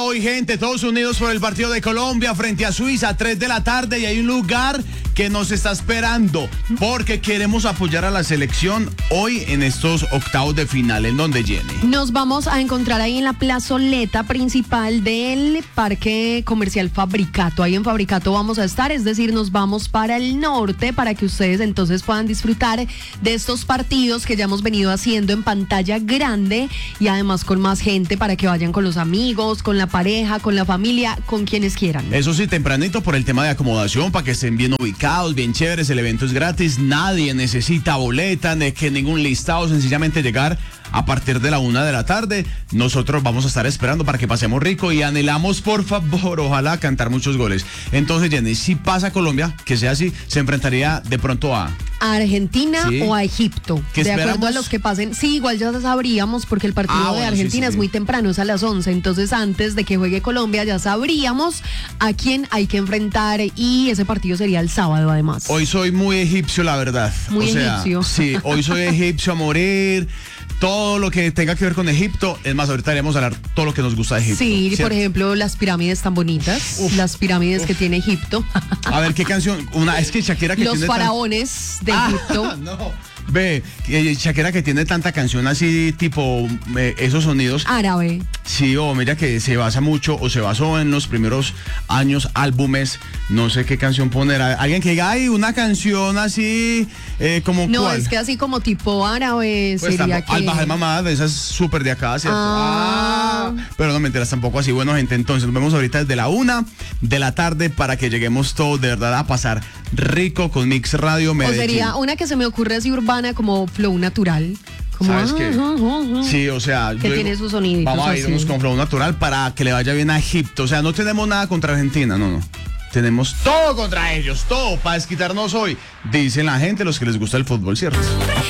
Hoy, gente, todos unidos por el partido de Colombia frente a Suiza, 3 de la tarde, y hay un lugar que nos está esperando porque queremos apoyar a la selección hoy en estos octavos de final. ¿En donde, Jenny? Nos vamos a encontrar ahí en la plazoleta principal del Parque Comercial Fabricato. Ahí en Fabricato vamos a estar, es decir, nos vamos para el norte para que ustedes entonces puedan disfrutar de estos partidos que ya hemos venido haciendo en pantalla grande y además con más gente para que vayan con los amigos, con la pareja, con la familia, con quienes quieran. Eso sí, tempranito por el tema de acomodación, para que estén bien ubicados, bien chéveres. El evento es gratis, nadie necesita boleta, ni que ningún listado, sencillamente llegar a partir de la 1 de la tarde. Nosotros vamos a estar esperando para que pasemos rico y anhelamos, por favor, ojalá cantar muchos goles. Entonces, Jenny, si pasa Colombia, que sea así, se enfrentaría de pronto a Argentina, ¿sí?, o a Egipto, de acuerdo a los que pasen. Sí, igual ya sabríamos porque el partido de Argentina es muy temprano, es a las 11, entonces antes de que juegue Colombia ya sabríamos a quién hay que enfrentar y ese partido sería el sábado además. Hoy soy muy egipcio, la verdad. Muy egipcio. Sí, hoy soy egipcio a morir. Todo lo que tenga que ver con Egipto, es más, ahorita iremos a hablar todo lo que nos gusta de Egipto. Sí, ¿cierto? Por ejemplo, las pirámides tan bonitas, las pirámides que tiene Egipto. A ver, ¿qué canción? Es que Shakira que los tiene faraones de Egipto. No. Ve, Shakira que tiene tanta canción así, tipo esos sonidos. Árabe. Sí, o mira que se basa mucho, o se basó en los primeros años, álbumes, no sé qué canción poner. Alguien que diga, ay, una canción así, como no, ¿cuál? Es que así como tipo árabe pues sería que... Al-Baja Mamá, esa es súper de acá, ¿cierto? Pero no mentiras, tampoco así. Bueno, gente, entonces nos vemos ahorita desde la 1 de la tarde para que lleguemos todos de verdad a pasar rico con Mix Radio Medellín. O sería una que se me ocurre así urbana como Flow Natural. Como, ¿sabes qué? Sí, o sea... Que tiene sus soniditos. Vamos a irnos con Flow Natural para que le vaya bien a Egipto. O sea, no tenemos nada contra Argentina, no. Tenemos todo contra ellos, todo para desquitarnos hoy. Dicen la gente, los que les gusta el fútbol, ¿cierto?